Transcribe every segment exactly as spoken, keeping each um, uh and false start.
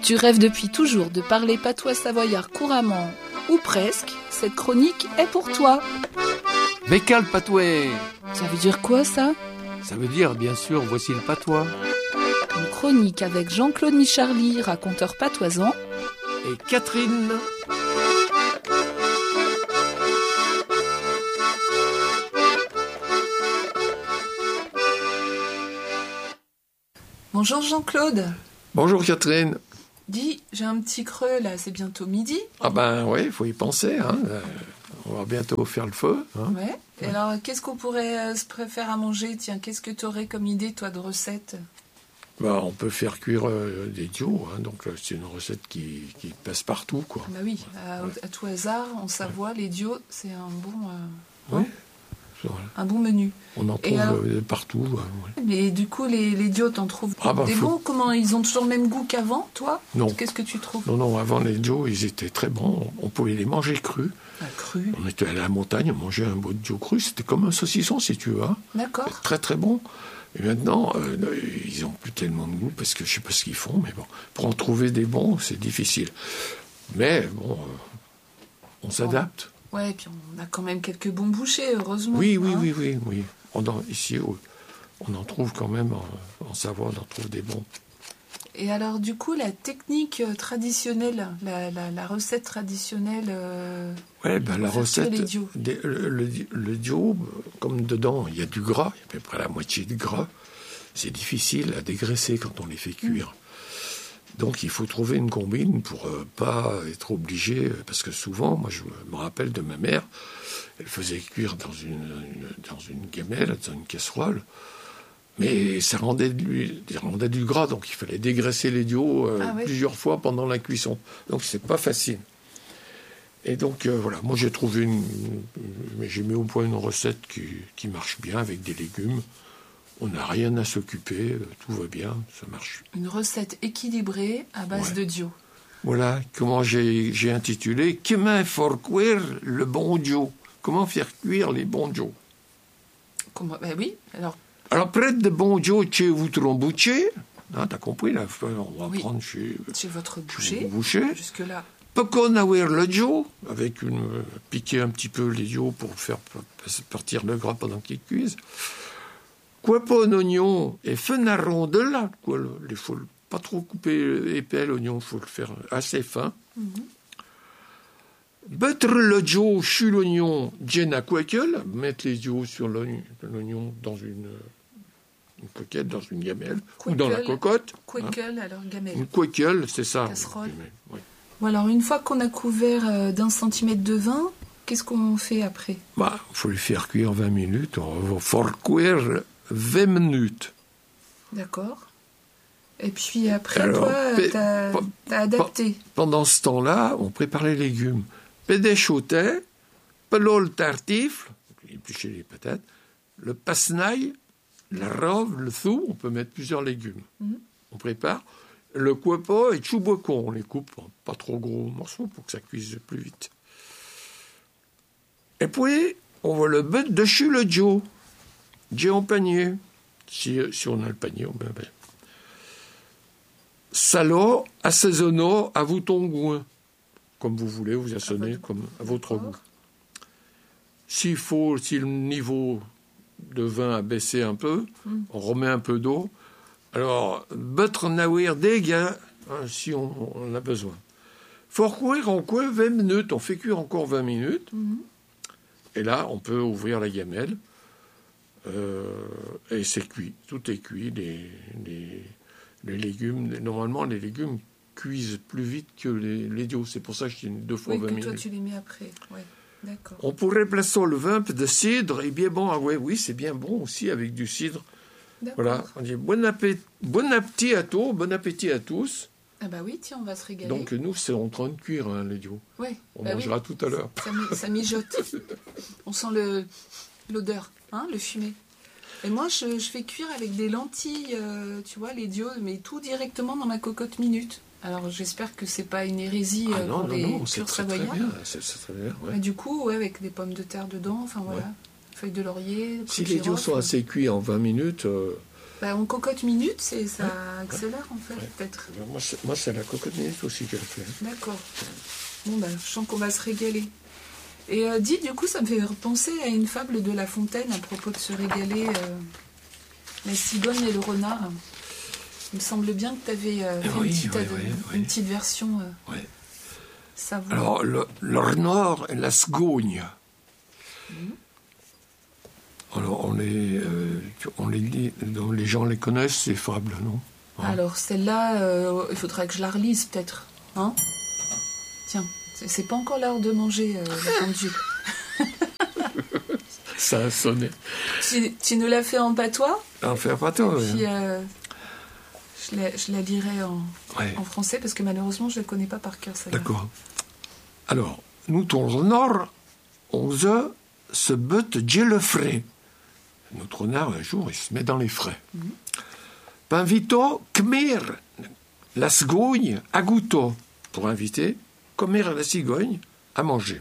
Tu rêves depuis toujours de parler patois savoyard couramment, ou presque, cette chronique est pour toi. Bécal patoué. Ça veut dire quoi ça ? Ça veut dire, bien sûr, voici le patois. Une chronique avec Jean-Claude Micharly, raconteur patoisant. Et Catherine. Bonjour Jean-Claude. Bonjour Catherine. Dis, j'ai un petit creux là, c'est bientôt midi. Ah ben oui, il faut y penser. Hein. Euh, on va bientôt faire le feu. Hein. Ouais. Et alors, qu'est-ce qu'on pourrait euh, se préférer à manger ? Tiens, qu'est-ce que tu aurais comme idée, toi, de recette ? Ben, on peut faire cuire euh, des dios. Hein. Donc, euh, c'est une recette qui, qui passe partout, quoi. Bah oui, à, ouais. à tout hasard, en Savoie, ouais. Les dios, c'est un bon... Euh, oui. Hein Voilà. Un bon menu. On en trouve alors, euh, partout. Euh, ouais. Mais du coup, les, les dios, t'en trouves ah bah, des faut... bons ? Comment ils ont toujours le même goût qu'avant, toi ? Non. Qu'est-ce que tu trouves ? Non, non, avant les dios, ils étaient très bons. On pouvait les manger crus. Ah, crus ? On était allé à la montagne, on mangeait un beau dio cru. C'était comme un saucisson, si tu veux. Hein. D'accord. Très, très bon. Et maintenant, euh, ils n'ont plus tellement de goût parce que je ne sais pas ce qu'ils font. Mais bon, pour en trouver des bons, c'est difficile. Mais bon, euh, on s'adapte. Ouais, et puis on a quand même quelques bons bouchers, heureusement. Oui, oui, hein. oui, oui, oui. On en, ici, on en trouve quand même, en, en Savoie, on en trouve des bons. Et alors, du coup, la technique traditionnelle, la, la, la recette traditionnelle... Euh, ouais, ben, la recette... Les dios. Des, le, le, le dio, comme dedans, il y a du gras, il y a à peu près la moitié de gras. C'est difficile à dégraisser quand on les fait cuire. Mmh. Donc il faut trouver une combine pour euh, pas être obligé, parce que souvent, moi je me rappelle de ma mère, elle faisait cuire dans une, une, dans une gamelle, dans une casserole, mais ça rendait, du, ça rendait du gras, donc il fallait dégraisser les dios euh, ah, oui. plusieurs fois pendant la cuisson. Donc c'est pas facile. Et donc euh, voilà, moi j'ai trouvé une, une, j'ai mis au point une recette qui, qui marche bien avec des légumes. On n'a rien à s'occuper, tout va bien, ça marche. Une recette équilibrée à base ouais. de dio. Voilà, comment j'ai, j'ai intitulé « Comment faire cuire le bon dio ?» Comment faire cuire les bons dio. Comment Ben oui, alors... Alors, prête de bons dio chez votre boucher, hein, t'as compris, là, on va oui. prendre chez... Chez votre boucher, chez boucher. Jusque-là. Pocon avoir le dio, avec une... piquer un petit peu les dio pour faire partir le gras pendant qu'ils cuisent. Quoi pas un oignon et fenarron de là, quoi, il faut pas trop couper épais l'oignon, il faut le faire assez fin. Mm-hmm. Battre le dio sur l'oignon, jenna quakel, mettre les dio sur l'oignon, l'oignon dans une, une coquette, dans une gamelle, quakel, ou dans la cocotte. Quakel, hein. Alors gamelle. Une quakel, c'est ça. Casserole. Oui. Bon, alors une fois qu'on a couvert euh, d'un centimètre de vin, qu'est-ce qu'on fait après ? Bah, faut les faire cuire vingt minutes, on va faire cuire vingt minutes. D'accord. Et puis après, alors, toi, pe- t'as, pe- t'as adapté. Pe- pendant ce temps-là, on prépare les légumes. Pédéchoté, pelol tartif, éplucher les patates, le passenaille, la rove, le thou, on peut mettre plusieurs légumes. Mm-hmm. On prépare. Le cuepo et chubocon, on les coupe en pas trop gros morceaux pour que ça cuise plus vite. Et puis, on va le mettre dessus le dio. J'ai en panier. Si, si on a le panier, on met. Salot, assaisonneau, à vous ton goût. Comme vous voulez, vous assaisonnez comme à votre goût. S'il faut, si le niveau de vin a baissé un peu, mm. on remet un peu d'eau. Alors, battre nawir dégâts, hein, si on, on a besoin. Faut cuire en quoi vingt minutes. On fait cuire encore vingt minutes. Mm. Et là, on peut ouvrir la gamelle. Euh, et c'est cuit, tout est cuit, les, les, les légumes, normalement les légumes cuisent plus vite que les, les dios, c'est pour ça que je dis deux fois oui, vingt que minutes. Toi tu les mets après, ouais, d'accord. On pourrait placer le vin de cidre, et bien bon, ah ouais, oui c'est bien bon aussi avec du cidre. D'accord. Voilà, on dit bon appétit, bon appétit à tous, bon appétit à tous. Ah bah oui, tiens, on va se régaler. Donc nous c'est en train de cuire hein, les dios. Ouais, on bah mangera oui. tout à l'heure. Ça, ça mijote, on sent le, l'odeur, hein, le fumé. Et moi, je, je fais cuire avec des lentilles, euh, tu vois, les dios, mais tout directement dans ma cocotte minute. Alors, j'espère que c'est pas une hérésie ah non, pour non, les non, cures c'est savoyards. Très bien, c'est, c'est très bien, ouais. Mais du coup, ouais, avec des pommes de terre dedans, enfin voilà, ouais. Feuilles de laurier. Si les dios sont assez cuits en vingt minutes, euh, Bah, en cocotte minute, c'est, ça ouais. accélère en fait, ouais. peut-être. Moi c'est, moi, c'est la cocotte minute aussi qu'elle fait. D'accord. Bon, ben, je sens qu'on va se régaler. Et euh, dis, du coup, ça me fait penser à une fable de La Fontaine à propos de se régaler. Euh, la cigogne et le renard. Il me semble bien que tu avais euh, fait oui, une, petite, oui, ad... oui, une oui. petite version. Euh, oui. Savoir. Alors, le, le renard et la cigogne. Mmh. Alors, on les, euh, on les lit, les gens les connaissent, ces fables, non hein? Alors, celle-là, euh, il faudra que je la relise, peut-être. Hein Tiens, c'est, c'est pas encore l'heure de manger, euh, la pendule. Ça a sonné. Tu, tu nous l'as fait en patois En fait, en patois, oui. Puis, euh, je, la, je la lirai en, ouais. en français, parce que malheureusement, je la connais pas par cœur, celle-là. D'accord. Alors, nous, ton renard, on se bute Dieu le frais. Notre renard, un jour, il se met dans les frais. Mm-hmm. Pinvito kmer la cigogne à gouto, pour inviter comer la cigogne à manger.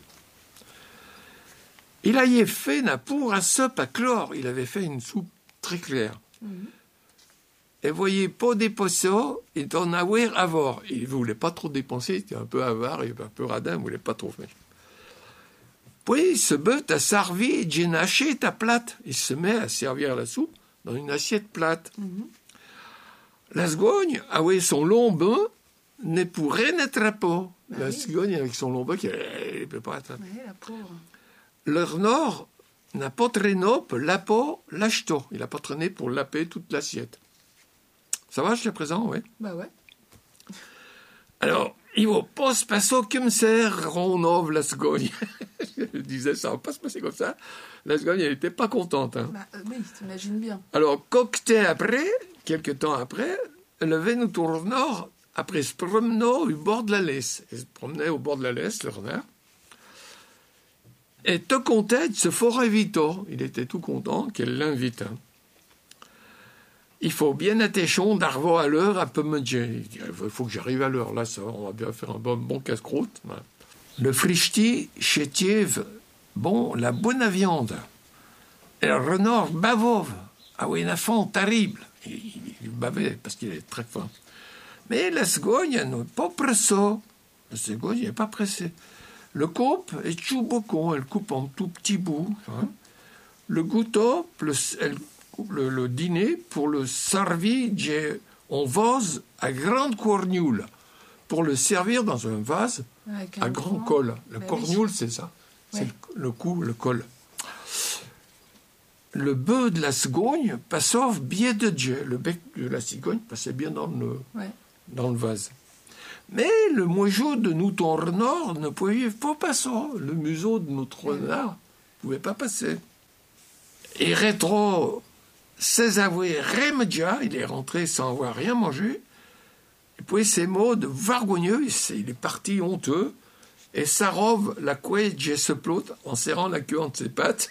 Il a y fait na pour un soupe à chlore. Il avait fait une soupe très claire. Mm-hmm. Et voyez, pas dépenser, il en avait avoir. Il ne voulait pas trop dépenser, il était un peu avare, il était un peu radin, il ne voulait pas trop faire. Puis, il se bet à servir d'une assiette à plate. Il se met à servir la soupe dans une assiette plate. Mm-hmm. La cigogne, avec son long bain, ne pourrait n'attraper. Ah, la oui. cigogne, avec son long bain, elle ne peut pas attraper. Oui, la pauvre. Le renard n'a pas traîné pour laper l'achetot. Il n'a pas traîné pour laper toute l'assiette. Ça va jusqu'à présent, oui? Bah ouais. Alors, il ne va pas se passer comme ça, Ronov, la cigogne. Je disais, ça ne va pas se passer comme ça. La cigogne, elle n'était pas contente. Hein. Bah, euh, oui, t'imagines bien. Alors, coqueté après, quelques temps après, le venu au renard, après se promenait au bord de la laisse. Il se promenait au bord de la laisse, le renard. Et tout content de se faire inviter. Il était tout content qu'elle l'invite. Il faut bien attention d'arriver à l'heure à peu manger. Il dit, il faut que j'arrive à l'heure. Là, ça, on va bien faire un bon, bon casse-croûte. Le frichti chétiève, bon, la bonne viande. Et le renard bavove. Ah oui, un fond terrible. Il, il bavait parce qu'il est très fin. Mais la cigogne n'est pas pressée. La cigogne n'est pas pressée. Le coupe est tout bocon. Elle coupe en tout petits bouts. Hein. Le goutot, elle Le, le dîner pour le servir en vase à grande cornioule, pour le servir dans un vase à grand col. Le bah cornioule, oui. c'est ça. Ouais. C'est le, le cou, le col. Le bœuf de la cigogne passait bien de Dieu. Le bec de la cigogne passait bien dans le, ouais. dans le vase. Mais le moiseau de nous, ton renard, ne pouvait pas passer. Le museau de notre renard ne pouvait pas passer. Et rétro... Sans avoir remédia, il est rentré sans avoir rien mangé. Et puis ces mots de vargogneux, il est parti honteux. Et Sarov, la couette, j'ai ce plot, en serrant la queue entre ses pattes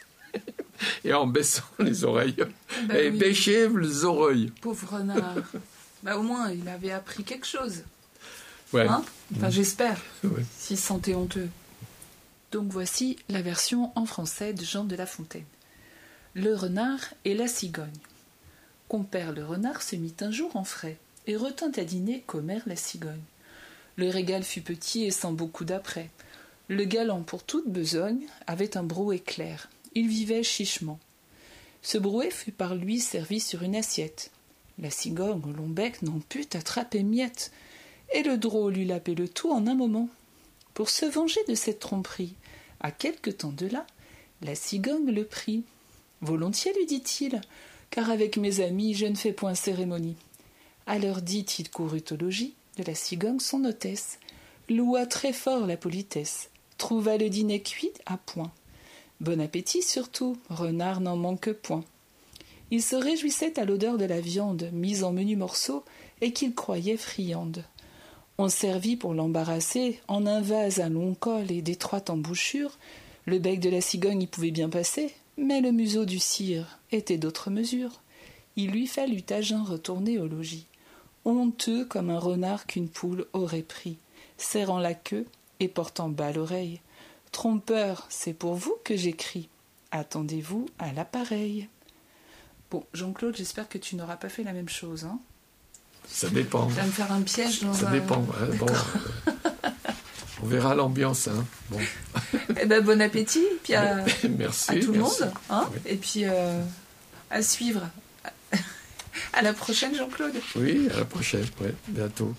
et en baissant les oreilles. Bah et oui. Béchève les oreilles. Pauvre renard. Bah au moins, il avait appris quelque chose. Ouais. Hein enfin, mmh. j'espère, ouais. s'il se sentait honteux. Donc voici la version en français de Jean de La Fontaine. Le renard et la cigogne. Compère le renard se mit un jour en frais, et retint à dîner commère la cigogne. Le régal fut petit et sans beaucoup d'apprêt. Le galant, pour toute besogne, avait un brouet clair. Il vivait chichement. Ce brouet fut par lui servi sur une assiette. La cigogne au long bec n'en put attraper miette, et le drôle eut lapé le tout en un moment. Pour se venger de cette tromperie, à quelque temps de là, la cigogne le prit. Volontiers, lui dit-il, car avec mes amis, je ne fais point cérémonie. À l'heure dite, il courut au logis de la cigogne son hôtesse, loua très fort la politesse, trouva le dîner cuit à point. Bon appétit surtout, renard n'en manque point. Il se réjouissait à l'odeur de la viande, mise en menus morceaux, et qu'il croyait friande. On servit pour l'embarrasser en un vase à long col et d'étroite embouchure. Le bec de la cigogne y pouvait bien passer, mais le museau du cire était d'autre mesure. Il lui fallut à jeun retourner au logis, honteux comme un renard qu'une poule aurait pris, serrant la queue et portant bas l'oreille. Trompeur, c'est pour vous que j'écris. Attendez-vous à l'appareil. Bon, Jean-Claude, j'espère que tu n'auras pas fait la même chose. Hein. Ça dépend. Tu vas me faire un piège dans Ça un... dépend. Hein, bon, euh, on verra l'ambiance. Hein. Bon. Eh ben, bon appétit, puis à, merci, à tout le merci. monde. Hein, Oui. et puis euh, à suivre. À la prochaine, Jean-Claude. Oui, à la prochaine. Ouais, bientôt.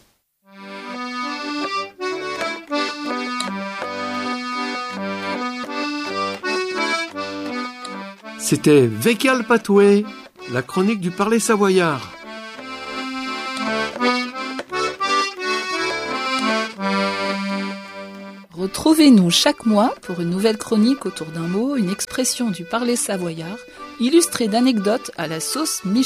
C'était Vécal Patoué, la chronique du parler savoyard. Retrouvez-nous chaque mois pour une nouvelle chronique autour d'un mot, une expression du parler savoyard, illustrée d'anecdotes à la sauce Michel.